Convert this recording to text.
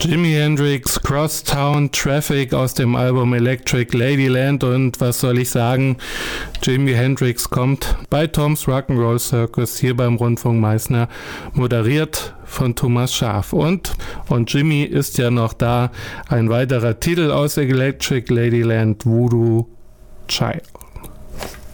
Jimi Hendrix, Crosstown Traffic aus dem Album Electric Ladyland, und was soll ich sagen, Jimi Hendrix kommt bei Tom's Rock'n'Roll Circus hier beim Rundfunk Meißner, moderiert von Thomas Schaaf. Und Jimmy ist ja noch da, ein weiterer Titel aus Electric Ladyland, Voodoo Child.